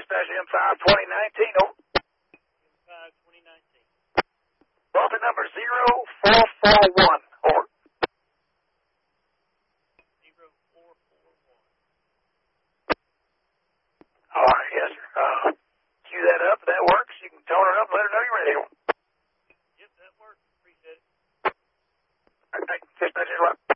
Dispatch M5 2019. Over. M5 2019. Bulletin number 0441. Over. 0441. All right, yes, sir. Cue that up. If that works, you can tone her up and let her know you're ready. Yep, that works. Appreciate it. All right, Dispatch is right.